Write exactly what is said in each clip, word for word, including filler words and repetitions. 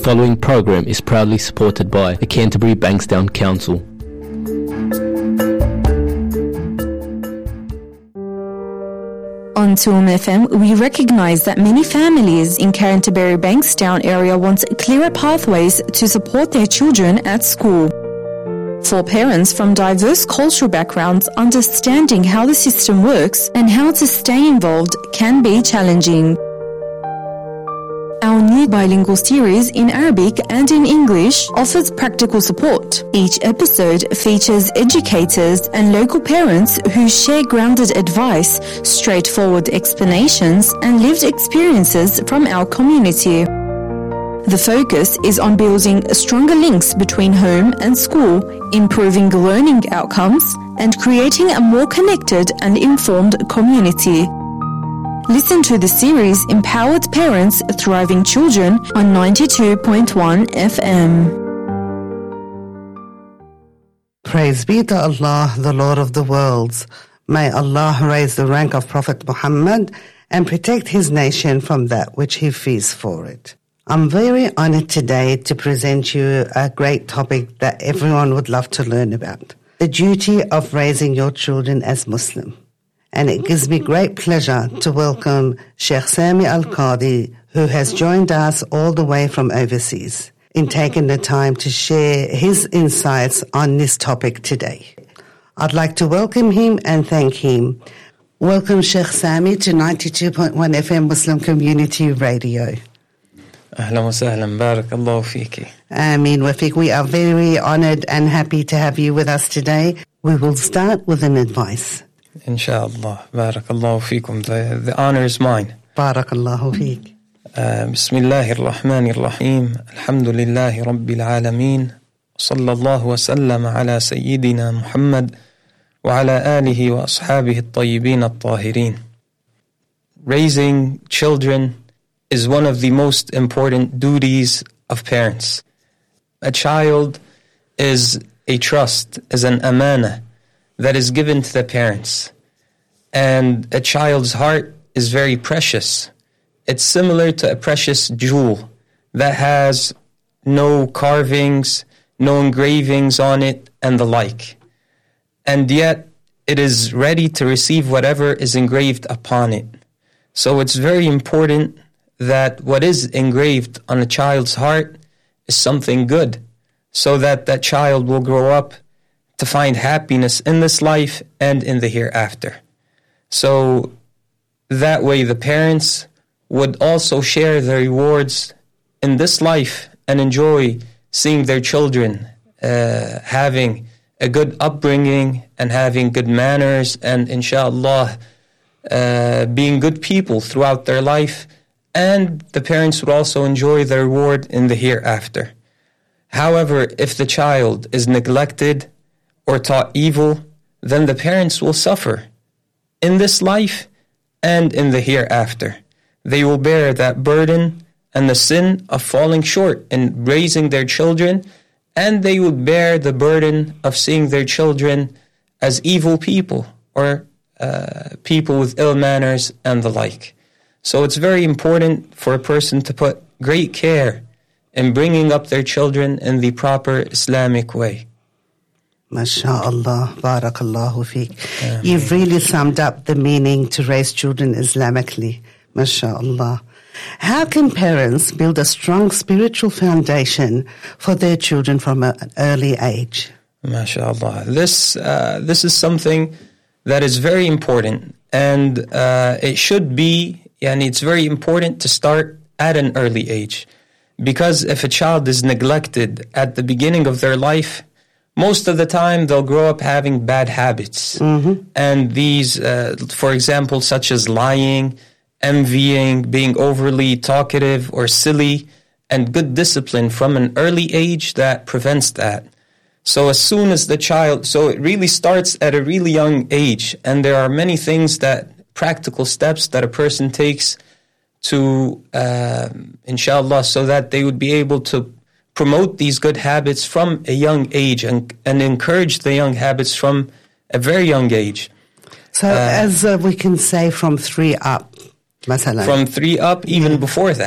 following program is proudly supported by the Canterbury Bankstown Council. On Toolm F M, we recognise that many families in Canterbury Bankstown area want clearer pathways to support their children at school. For parents from diverse cultural backgrounds, understanding how the system works and how to stay involved can be challenging. Our new bilingual series in Arabic and in English offers practical support. Each episode features educators and local parents who share grounded advice, straightforward explanations, and lived experiences from our community. The focus is on building stronger links between home and school, improving learning outcomes, and creating a more connected and informed community. Listen to the series Empowered Parents, Thriving Children on ninety-two point one F M. Praise be to Allah, the Lord of the worlds. May Allah raise the rank of Prophet Muhammad and protect his nation from that which he fears for it. I'm very honored today to present you a great topic that everyone would love to learn about, the duty of raising your children as Muslim. And it gives me great pleasure to welcome Sheikh Sami Al-Qadi, who has joined us all the way from overseas, in taking the time to share his insights on this topic today. I'd like to welcome him and thank him. Welcome, Sheikh Sami, to ninety-two point one F M Muslim Community Radio. Ahlan wa sahlan, barakallahu fiki. Ameen wa fik. We are very honored and happy to have you with us today. We will start with an advice. Inshallah, barakallahu fikum. The, the honor is mine. Barakallahu fik. Uh, Bismillahir Rahmanir Rahim. Alhamdulillahi Rabbil Alameen. Sallallahu wa sallam ala Sayyidina Muhammad wa ala alihi wa ashabihi at-tayyibin at-tahirin. Raising children is one of the most important duties of parents. A child is a trust, is an amana that is given to the parents. And a child's heart is very precious. It's similar to a precious jewel that has no carvings, no engravings on it, and the like. And yet, it is ready to receive whatever is engraved upon it. So it's very important that what is engraved on a child's heart is something good, so that that child will grow up to find happiness in this life and in the hereafter. So that way the parents would also share the rewards in this life and enjoy seeing their children uh, having a good upbringing and having good manners and inshallah uh, being good people throughout their life. And the parents would also enjoy the reward in the hereafter. However, if the child is neglected or taught evil, then the parents will suffer in this life and in the hereafter. They will bear that burden and the sin of falling short in raising their children, and they will bear the burden of seeing their children as evil people or uh, people with ill manners and the like. So it's very important for a person to put great care in bringing up their children in the proper Islamic way. MashaAllah, barakallahu feek. Yeah. You've really summed up the meaning to raise children Islamically. MashaAllah. How can parents build a strong spiritual foundation for their children from an early age? MashaAllah. This, uh, this is something that is very important, and uh, it should be And it's very important to start at an early age, because if a child is neglected at the beginning of their life, most of the time they'll grow up having bad habits. Mm-hmm. And these, uh, for example, such as lying, envying, being overly talkative or silly, and good discipline from an early age that prevents that. So as soon as the child, so it really starts at a really young age, and there are many things that practical steps that a person takes to, uh, inshallah, so that they would be able to promote these good habits from a young age and, and encourage the young habits from a very young age. So uh, as uh, we can say from three up, masalan. From three up, even yeah. before that.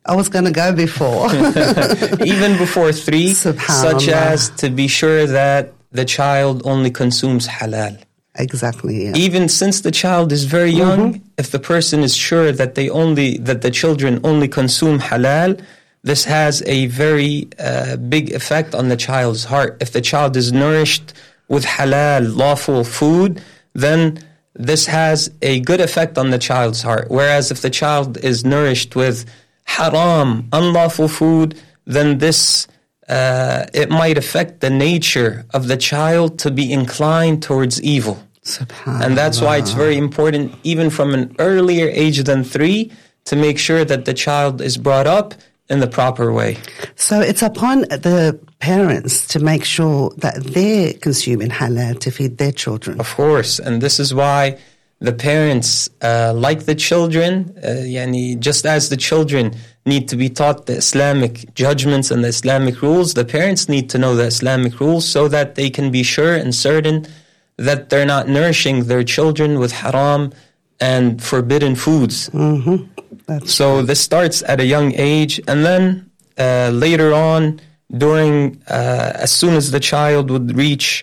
I was going to go before. Even before three, such as to be sure that the child only consumes halal. Exactly, yeah. Even since the child is very young, mm-hmm. if the person is sure that they only that the children only consume halal, this has a very uh, big effect on the child's heart. If the child is nourished with halal, lawful food, then this has a good effect on the child's heart. Whereas if the child is nourished with haram, unlawful food, then this uh, it might affect the nature of the child to be inclined towards evil. And that's why it's very important, even from an earlier age than three, to make sure that the child is brought up in the proper way. So it's upon the parents to make sure that they're consuming halal to feed their children. Of course, and this is why the parents, uh, like the children, uh, yani just as the children need to be taught the Islamic judgments and the Islamic rules, the parents need to know the Islamic rules so that they can be sure and certain that they're not nourishing their children with haram and forbidden foods. Mm-hmm. That's so this starts at a young age, and then uh, later on, during uh, as soon as the child would reach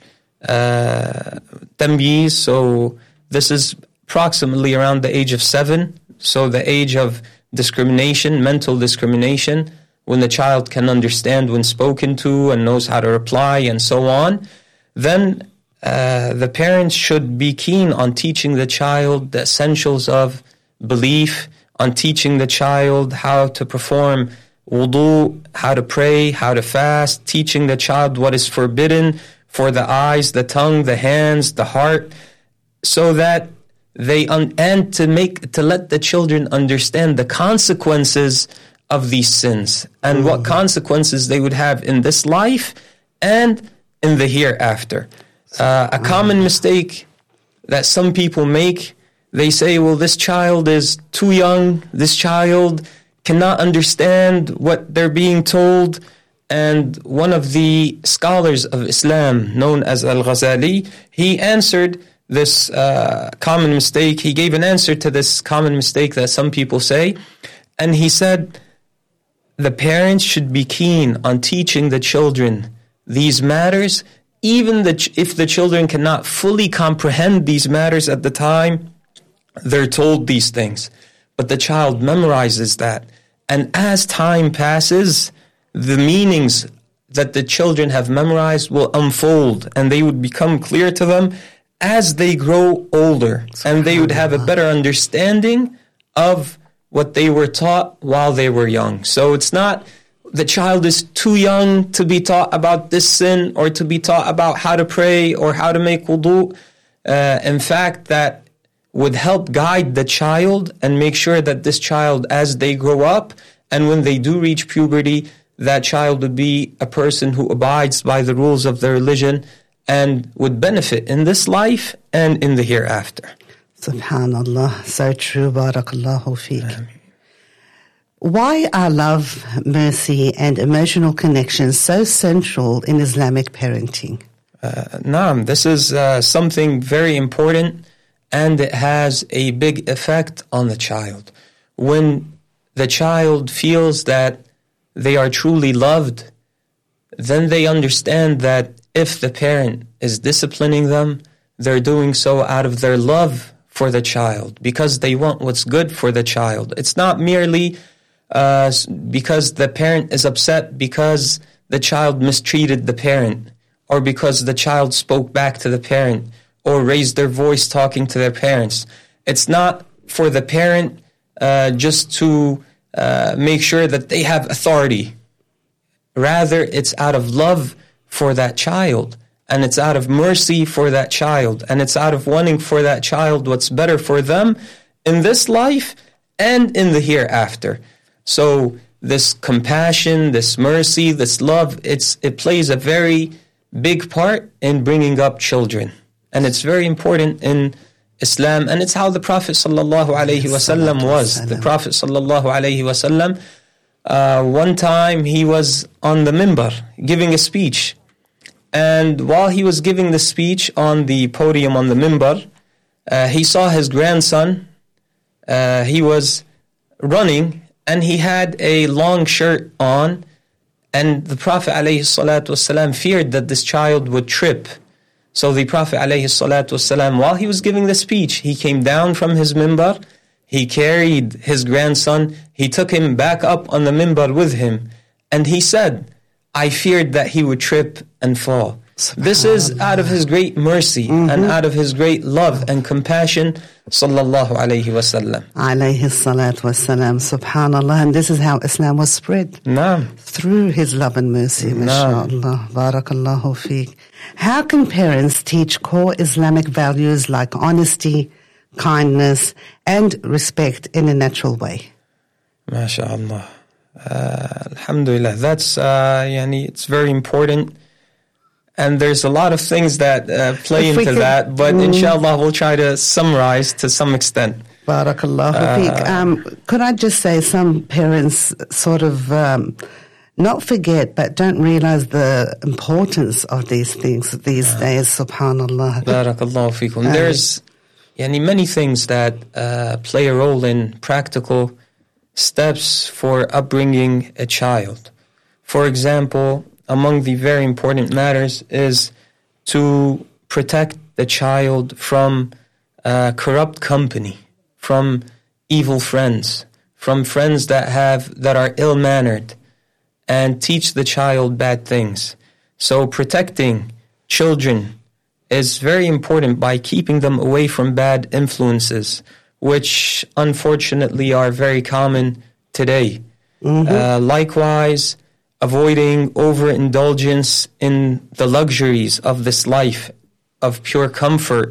uh, tamyiz, so this is approximately around the age of seven, so the age of discrimination, mental discrimination, when the child can understand when spoken to and knows how to reply and so on, then uh, the parents should be keen on teaching the child the essentials of belief, on teaching the child how to perform wudu, how to pray, how to fast, teaching the child what is forbidden for the eyes, the tongue, the hands, the heart, so that they, un- and to make, to let the children understand the consequences of these sins and mm-hmm. what consequences they would have in this life and in the hereafter. Uh, a common mistake that some people make, they say, well, this child is too young, this child cannot understand what they're being told. And one of the scholars of Islam, known as Al-Ghazali, he answered this uh, common mistake. He gave an answer to this common mistake that some people say. And he said, the parents should be keen on teaching the children these matters, even the ch- if the children cannot fully comprehend these matters at the time they're told these things. But the child memorizes that. And as time passes, the meanings that the children have memorized will unfold and they would become clear to them as they grow older. And they would have a better understanding of what they were taught while they were young. So it's not the child is too young to be taught about this sin or to be taught about how to pray or how to make wudu. Uh, in fact, that would help guide the child and make sure that this child, as they grow up and when they do reach puberty, that child would be a person who abides by the rules of the religion and would benefit in this life and in the hereafter. Subhanallah, so true, barakallahu feek. Why are love, mercy, and emotional connection so central in Islamic parenting? Uh, naam, this is uh, something very important, and it has a big effect on the child. When the child feels that they are truly loved, then they understand that if the parent is disciplining them, they're doing so out of their love for the child, because they want what's good for the child. It's not merely uh, because the parent is upset because the child mistreated the parent, or because the child spoke back to the parent, or raised their voice talking to their parents. It's not for the parent uh, just to uh, make sure that they have authority. Rather, it's out of love for that child, and it's out of mercy for that child, and it's out of wanting for that child what's better for them in this life and in the hereafter. So this compassion, this mercy, this love, it's it plays a very big part in bringing up children. And it's very important in Islam, and it's how the Prophet sallallahu alaihi wasallam was. The Prophet sallallahu alaihi wasallam, uh, one time he was on the minbar giving a speech. And while he was giving the speech on the podium on the minbar, uh, he saw his grandson. Uh, he was running and he had a long shirt on, and the Prophet ﷺ feared that this child would trip. So the Prophet ﷺ, while he was giving the speech, he came down from his minbar, he carried his grandson, he took him back up on the minbar with him, and he said, I feared that he would trip and fall. This is out of his great mercy mm-hmm. and out of his great love and compassion, sallallahu alayhi wa sallam. Alayhi salatu wa salam, subhanallah. And this is how Islam was spread. Naam. Through his love and mercy, mashallah. Barakallahu feek. How can parents teach core Islamic values like honesty, kindness, and respect in a natural way? MashaAllah. Uh, alhamdulillah. That's, uh, yani, it's very important. And there's a lot of things that uh, play into could, that, but mm, inshallah we'll try to summarize to some extent. Barakallahu feek. Um, could I just say some parents sort of um, not forget but don't realize the importance of these things these uh, days, subhanallah. Barakallahu feekum. There's yani, many things that uh, play a role in practical steps for upbringing a child. For example, among the very important matters is to protect the child from uh, corrupt company, from evil friends, from friends that have that are ill-mannered, and teach the child bad things. So protecting children is very important by keeping them away from bad influences, which unfortunately are very common today. Mm-hmm. Uh, likewise, avoiding overindulgence in the luxuries of this life of pure comfort.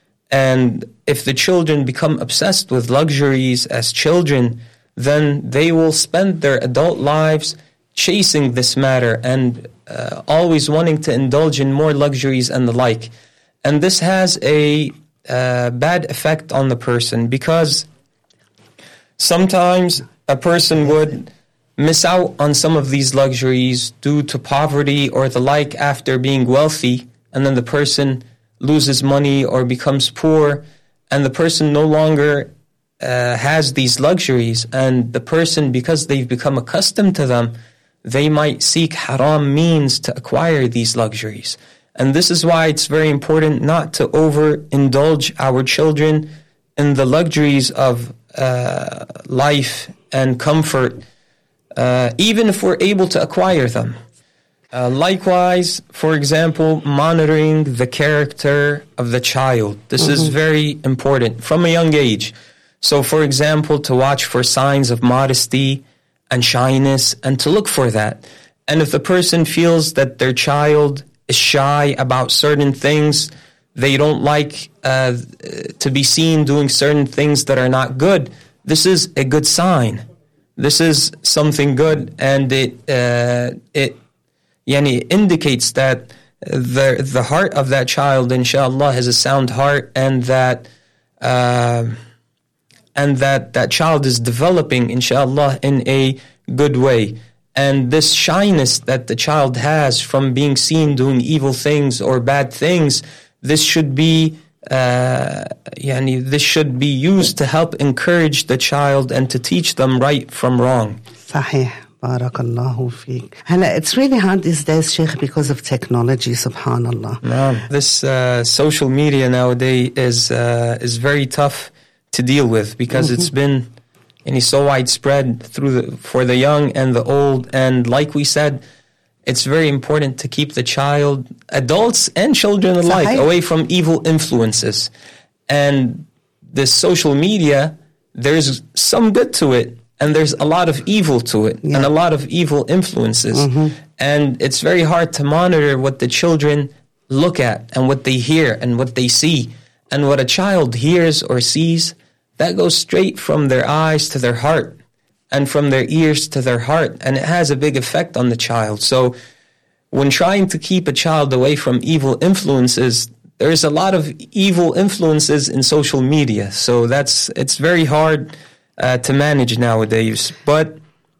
And if the children become obsessed with luxuries as children, then they will spend their adult lives chasing this matter and uh, always wanting to indulge in more luxuries and the like. And this has a uh, bad effect on the person, because sometimes a person would miss out on some of these luxuries due to poverty or the like after being wealthy, and then the person loses money or becomes poor, and the person no longer uh, has these luxuries, and the person, because they've become accustomed to them, they might seek haram means to acquire these luxuries. And this is why it's very important not to overindulge our children in the luxuries of uh, life and comfort, Uh, even if we're able to acquire them. Uh, likewise, for example, monitoring the character of the child. This mm-hmm. is very important from a young age. So, for example, to watch for signs of modesty and shyness and to look for that. And if the person feels that their child is shy about certain things, they don't like uh, to be seen doing certain things that are not good, this is a good sign. This is something good, and it uh, it yani indicates that the the heart of that child, inshallah, has a sound heart, and that uh, and that that child is developing, inshallah, in a good way. And this shyness that the child has from being seen doing evil things or bad things, this should be Uh, yani, this should be used to help encourage the child and to teach them right from wrong. Sahih. Barakallahu feek. Hala, it's really hard these days, Sheikh, because of technology, subhanallah. No, this uh, social media nowadays is uh, is very tough to deal with, because mm-hmm. it's been yani, so widespread through the, for the young and the old. And like we said, it's very important to keep the child, adults and children alike, Sahih. away from evil influences. And this social media, there's some good to it, and there's a lot of evil to it, yeah. and a lot of evil influences. Mm-hmm. And it's very hard to monitor what the children look at and what they hear and what they see. And what a child hears or sees, that goes straight from their eyes to their heart, and from their ears to their heart, and it has a big effect on the child. So when trying to keep a child away from evil influences, there's a lot of evil influences in social media. So that's it's very hard uh, to manage nowadays. But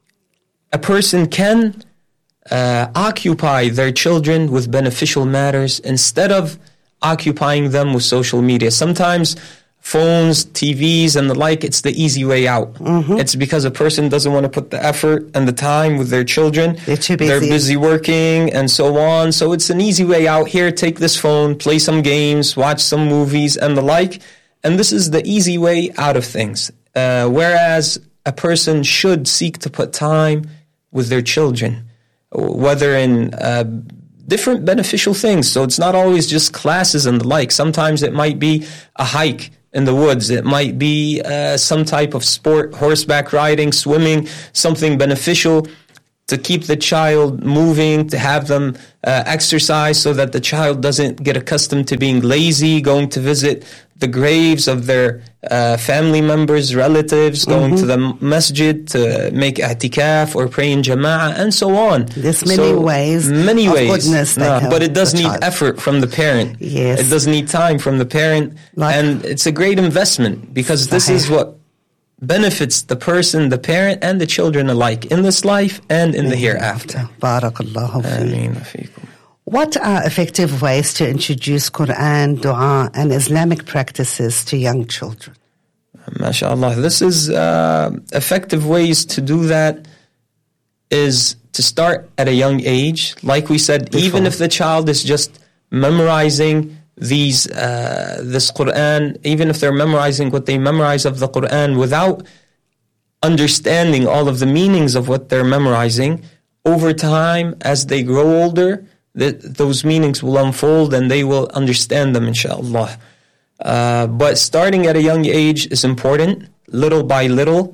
a person can uh, occupy their children with beneficial matters instead of occupying them with social media. Sometimes phones, T Vs, and the like, it's the easy way out. Mm-hmm. It's because a person doesn't want to put the effort and the time with their children. They're too busy. They're busy working and so on. So it's an easy way out. Here, take this phone, play some games, watch some movies and the like. And this is the easy way out of things. Uh, whereas a person should seek to put time with their children, whether in uh, different beneficial things. So it's not always just classes and the like. Sometimes it might be a hike in the woods. It might be uh, some type of sport, horseback riding, swimming, something beneficial to keep the child moving, to have them uh, exercise so that the child doesn't get accustomed to being lazy, going to visit the graves of their uh, family members, relatives, going mm-hmm. to the masjid to make i'tikaf or pray in jama'ah, and so on. There's many so, ways many of ways. goodness No, but it does need child. effort from the parent. Yes. It does need time from the parent. Like, and it's a great investment because this Sahih. is what benefits the person, the parent, and the children alike in this life and in the hereafter. Barakallahu Ameen feek. fiikum. What are effective ways to introduce Quran, dua, and Islamic practices to young children? MashaAllah. This is uh, effective ways to do that is to start at a young age. Like we said, Before. even if the child is just memorizing these uh, this Quran, even if they're memorizing what they memorize of the Quran without understanding all of the meanings of what they're memorizing, over time, as they grow older, that those meanings will unfold and they will understand them, inshallah. Uh, but starting at a young age is important, little by little,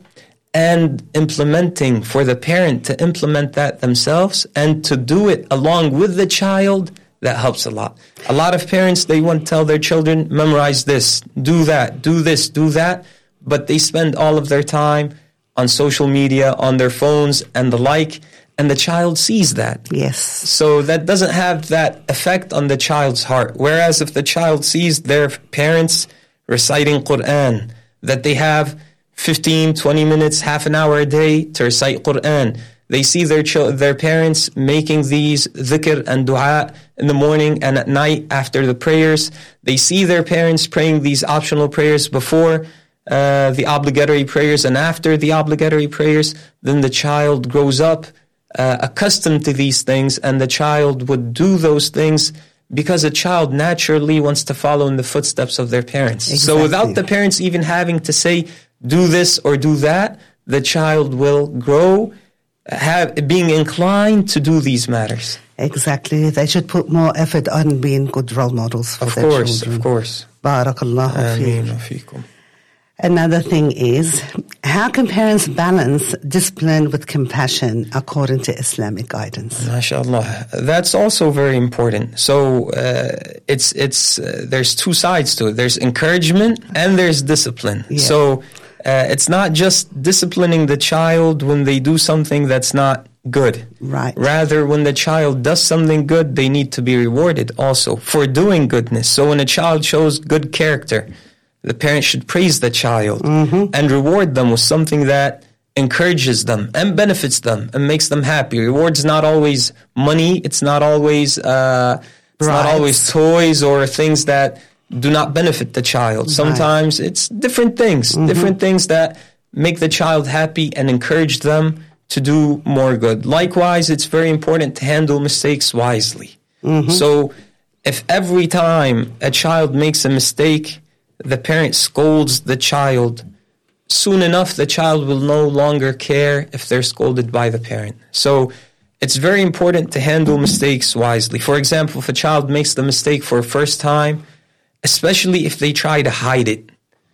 and implementing for the parent to implement that themselves and to do it along with the child, that helps a lot. A lot of parents, they want to tell their children, memorize this, do that, do this, do that, but they spend all of their time on social media, on their phones and the like, and the child sees that. Yes. So that doesn't have that effect on the child's heart. Whereas if the child sees their parents reciting Quran, that they have fifteen, twenty minutes, half an hour a day to recite Quran. They see their ch- their parents making these dhikr and dua in the morning and at night after the prayers. They see their parents praying these optional prayers before uh, the obligatory prayers and after the obligatory prayers. Then the child grows up uh, accustomed to these things, and the child would do those things because a child naturally wants to follow in the footsteps of their parents. Exactly. So without the parents even having to say, do this or do that, the child will grow have being inclined to do these matters. Exactly. They should put more effort on being good role models for Of their course, children. of course. Barakallahu Ameen feek. wa feekum. Another thing is, how can parents balance discipline with compassion according to Islamic guidance? MashaAllah. That's also very important. So uh, it's it's uh, there's two sides to it. There's encouragement and there's discipline. Yeah. So uh, it's not just disciplining the child when they do something that's not good. Right. Rather, when the child does something good, they need to be rewarded also for doing goodness. So when a child shows good character, the parent should praise the child mm-hmm. and reward them with something that encourages them and benefits them and makes them happy. Reward's not always money. It's not always uh, it's not always toys or things that do not benefit the child. Right. Sometimes it's different things, mm-hmm. different things that make the child happy and encourage them to do more good. Likewise, it's very important to handle mistakes wisely. Mm-hmm. So if every time a child makes a mistake, the parent scolds the child, soon enough the child will no longer care if they're scolded by the parent. So it's very important to handle mistakes wisely. For example, if a child makes the mistake for a first time, especially if they try to hide it,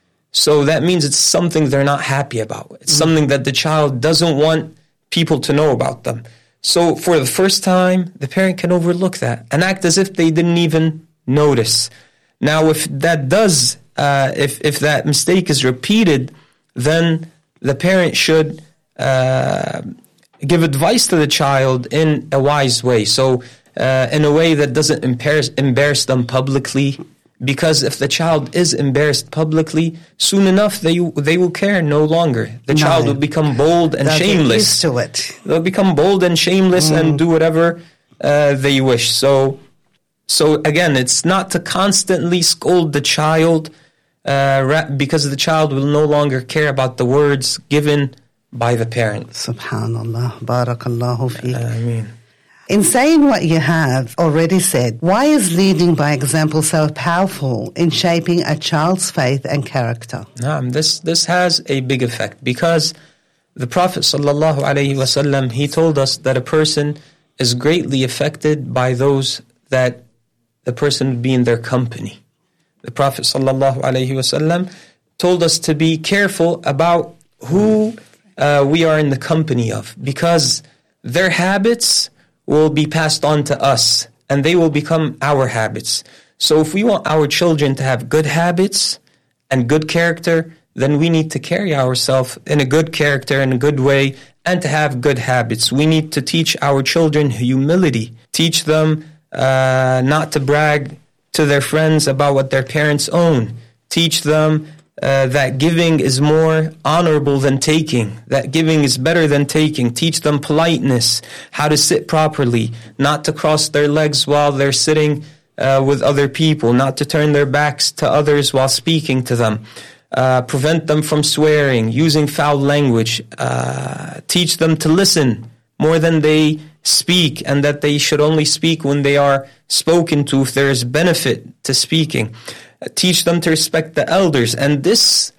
so that means it's something they're not happy about. It's something that the child doesn't want people to know about them. So for the first time, the parent can overlook that and act as if they didn't even notice. Now, if that does, uh, if if that mistake is repeated, then the parent should uh, give advice to the child in a wise way. So, uh, in a way that doesn't embarrass, embarrass them publicly. Because if the child is embarrassed publicly, soon enough they they will care no longer. The no. child will become bold and They'll shameless. Get used to it. They'll become bold and shameless mm. and do whatever uh, they wish. So. So again, it's not to constantly scold the child uh, ra- because the child will no longer care about the words given by the parent. Subhanallah. Barakallahu feek. Ameen. In saying what you have already said, why is leading by example so powerful in shaping a child's faith and character? Naam, this this has a big effect, because the Prophet sallallahu alaihi wasallam, he told us that a person is greatly affected by those that the person would be in their company. The Prophet sallallahu alaihi wasallam told us to be careful about who uh, we are in the company of, because their habits will be passed on to us and they will become our habits. So if we want our children to have good habits and good character, then we need to carry ourselves in a good character, in a good way, and to have good habits. We need to teach our children humility, teach them uh, not to brag to their friends about what their parents own, teach them uh, that giving is more honorable than taking, that giving is better than taking, teach them politeness, how to sit properly, not to cross their legs while they're sitting uh, with other people, not to turn their backs to others while speaking to them. Uh, prevent them from swearing, using foul language, uh, teach them to listen more than they speak, and that they should only speak when they are spoken to if there is benefit to speaking. Uh, teach them to respect the elders, and this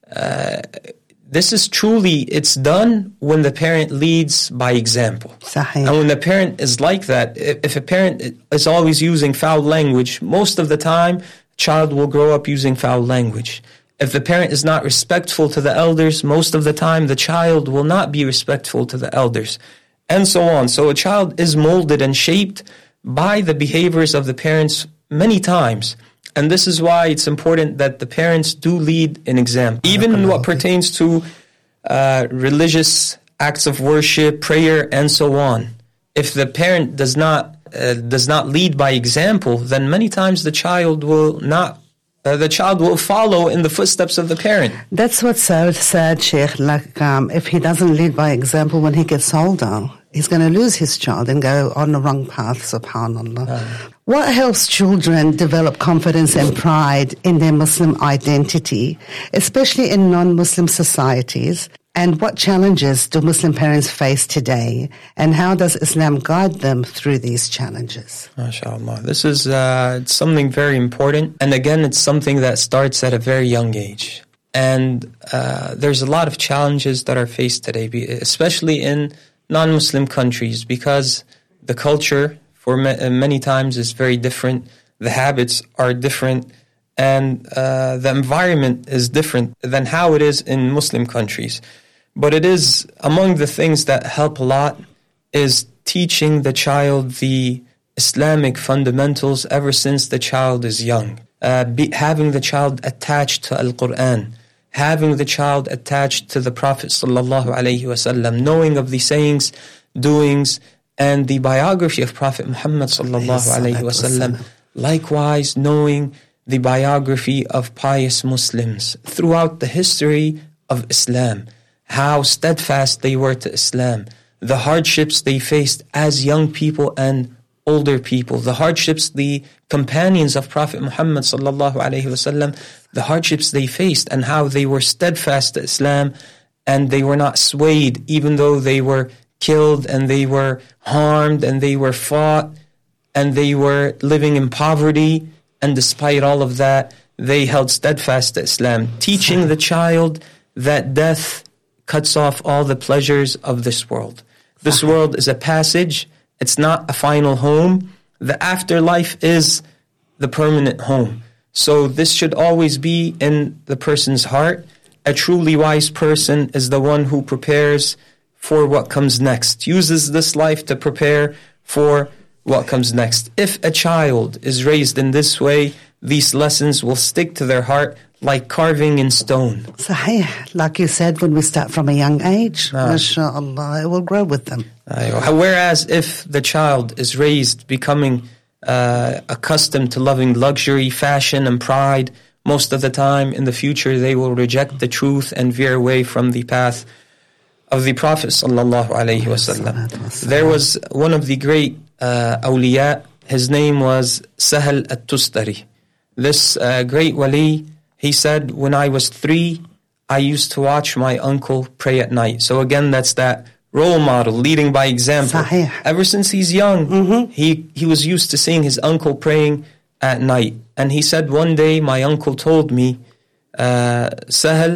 uh, this is truly, it's done when the parent leads by example. Sahih. And when the parent is like that, if, if a parent is always using foul language, most of the time, a child will grow up using foul language. If the parent is not respectful to the elders, most of the time the child will not be respectful to the elders, and so on. So a child is molded and shaped by the behaviors of the parents many times. And this is why it's important that the parents do lead an example. Even in what pertains to uh, religious acts of worship, prayer, and so on. If the parent does not uh, does not lead by example, then many times the child will not Uh, the child will follow in the footsteps of the parent. That's what's so sad, Sheikh. Like, um, if he doesn't lead by example when he gets older, he's going to lose his child and go on the wrong path, subhanAllah. Uh, what helps children develop confidence and pride in their Muslim identity, especially in non-Muslim societies? And what challenges do Muslim parents face today? And how does Islam guide them through these challenges? MashaAllah. This is uh, it's something very important. And again, it's something that starts at a very young age. And uh, there's a lot of challenges that are faced today, especially in non-Muslim countries, because the culture for many times is very different. The habits are different. And uh, the environment is different than how it is in Muslim countries. But it is, among the things that help a lot is teaching the child the Islamic fundamentals ever since the child is young. Uh, be, having the child attached to Al-Quran, having the child attached to the Prophet sallallahu alaihi wasallam, knowing of the sayings, doings, and the biography of Prophet Muhammad sallallahu alaihi wasallam. Likewise, knowing the biography of pious Muslims throughout the history of Islam, how steadfast they were to Islam, the hardships they faced as young people and older people, the hardships the companions of Prophet Muhammad sallallahu alaihi wasallam, the hardships they faced, and how they were steadfast to Islam and they were not swayed, even though they were killed and they were harmed and they were fought and they were living in poverty. And despite all of that, they held steadfast to Islam, teaching the child that death cuts off all the pleasures of this world. This world is a passage. It's not a final home. The afterlife is the permanent home. So this should always be in the person's heart. A truly wise person is the one who prepares for what comes next, uses this life to prepare for what comes next. If a child is raised in this way, these lessons will stick to their heart like carving in stone. Sahih. Like you said, when we start from a young age, ah. mashallah, it will grow with them. Whereas if the child is raised becoming uh, accustomed to loving luxury, fashion, and pride, most of the time in the future they will reject the truth and veer away from the path of the Prophet sallallahu alaihi wasallam. There was one of the great uh, awliya, his name was Sahal at-Tustari. This uh, great wali, He said, when I was three, I used to watch my uncle pray at night. So again, that's that role model, leading by example. Sahih. Ever since he's young, mm-hmm. he, he was used to seeing his uncle praying at night. And he said, one day my uncle told me, uh, Sahel,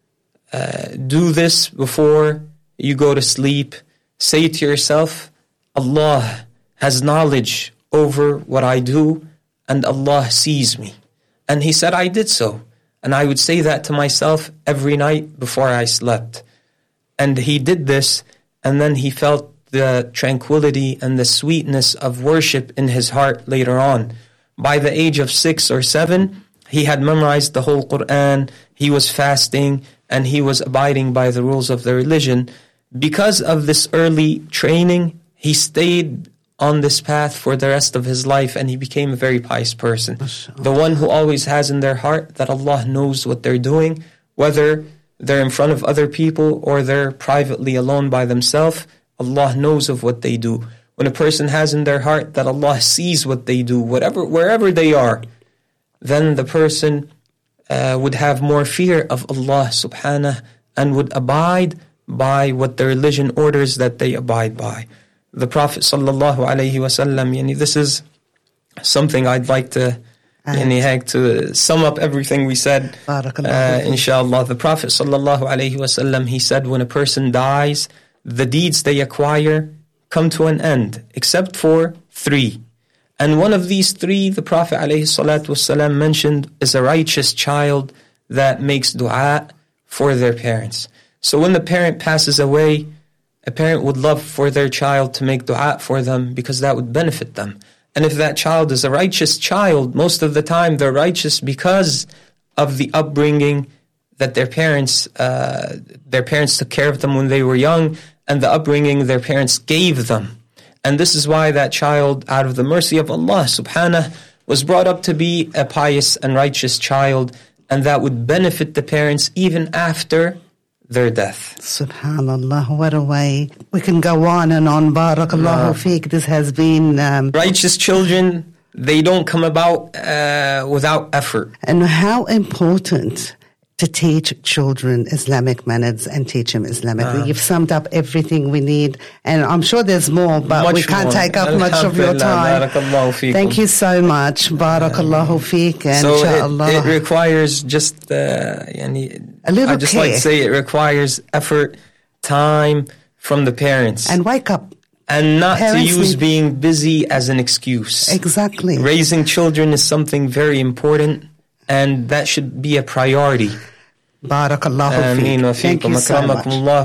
uh, do this before you go to sleep. Say to yourself, Allah has knowledge over what I do, and Allah sees me. And he said, I did so. And I would say that to myself every night before I slept. And he did this, and then he felt the tranquility and the sweetness of worship in his heart later on. By the age of six or seven, he had memorized the whole Quran, he was fasting, and he was abiding by the rules of the religion. Because of this early training, he stayed on this path for the rest of his life, and he became a very pious person. The one who always has in their heart that Allah knows what they're doing, whether they're in front of other people or they're privately alone by themselves, Allah knows of what they do. When a person has in their heart that Allah sees what they do, whatever, wherever they are, then the person uh, would have more fear of Allah subhanahu and would abide by what the religion orders that they abide by. The Prophet sallallahu alayhi wa sallam, yani this is something I'd like to, yani, to sum up everything we said, uh, inshallah. The Prophet sallallahu alayhi wa sallam, he said, when a person dies, the deeds they acquire come to an end, except for three. And one of these three, the Prophet alayhi salatu wasalam mentioned, is a righteous child that makes dua for their parents. So when the parent passes away, a parent would love for their child to make dua for them because that would benefit them. And if that child is a righteous child, most of the time they're righteous because of the upbringing that their parents, uh, their parents took care of them when they were young, and the upbringing their parents gave them. And this is why that child, out of the mercy of Allah subhanahu, was brought up to be a pious and righteous child, and that would benefit the parents even after their death. Subhanallah, what a way. We can go on and on. Barakallahu uh, feek. This has been... Um, righteous children, they don't come about uh, without effort. And how important to teach children Islamic manners and teach them Islamically. Uh, You've summed up everything we need. And I'm sure there's more, but we can't more. take up much of your time. Thank you so much. Barakallahu feek. And so inshallah. It, it requires just... Uh, yani, A little I just care. like to say it requires effort, time from the parents. And wake up. And not parents to use need... being busy as an excuse. Exactly. Raising children is something very important, and that should be a priority. Barakallahu feek. Thank you so much.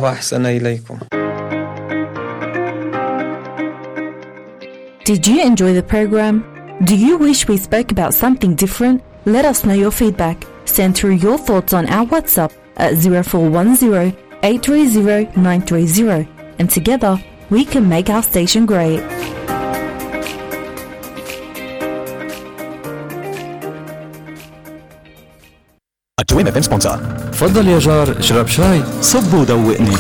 Did you enjoy the program? Do you wish we spoke about something different? Let us know your feedback. Send through your thoughts on our WhatsApp at zero four one zero, eight three zero, nine three zero, and together we can make our station great. التويم اف ام سبونسر. تفضل يا جار، اشرب شاي. صب ودوقني.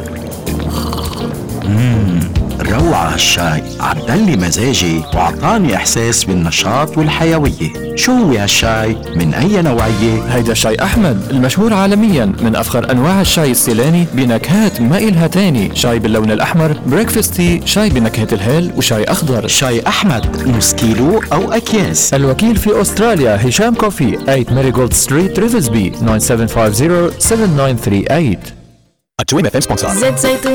مم. روعة هالشاي، عدلي مزاجي وعطاني إحساس بالنشاط والحيوية. شو هو هالشاي؟ من أي نوعية؟ هيدا شاي أحمد المشهور عالميا، من أفخر أنواع الشاي السيلاني بنكهات ما إلها تاني. شاي باللون الأحمر، بريكفاست تي، شاي بنكهة الهيل، وشاي أخضر. شاي أحمد نص كيلو أو أكياس. الوكيل في أستراليا هشام كوفي، ثمانية ماريغولد ستريت ريفزبي، تسعة سبعة خمسة صفر سبعة تسعة ثلاثة ثمانية. التويم اف ام سبونسر. زيت زيتون